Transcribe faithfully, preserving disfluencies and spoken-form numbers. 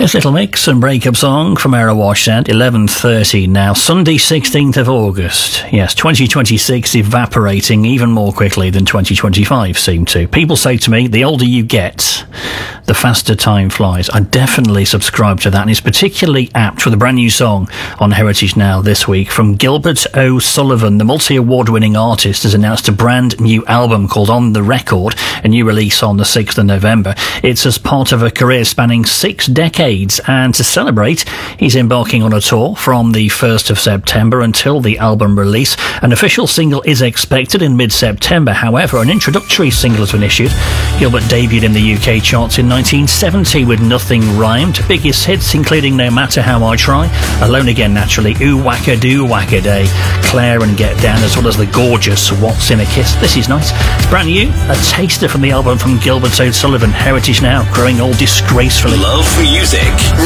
This little mix and breakup song from Era Wash at eleven thirty now, Sunday sixteenth of August. Yes, twenty twenty-six evaporating even more quickly than twenty twenty-five seemed to. People say to me, the older you get, the faster time flies. I definitely subscribe to that, and it's particularly apt with a brand new song on Heritage Now this week from Gilbert O'Sullivan. The multi-award winning artist has announced a brand new album called On The Record, a new release on the sixth of November. It's as part of a career spanning six decades, and to celebrate, he's embarking on a tour from the first of September until the album release. An official single is expected in mid-September. However, an introductory single has been issued. Gilbert debuted in the U K charts in nineteen seventy with Nothing Rhymed. Biggest hits including No Matter How I Try, Alone Again naturally, Ooh Wacka Doo Wacka Day, Claire and Get Down, as well as the gorgeous What's in a Kiss. This is nice. Brand new, a taster from the album from Gilbert O'Sullivan. Heritage Now, growing old disgracefully. Love music.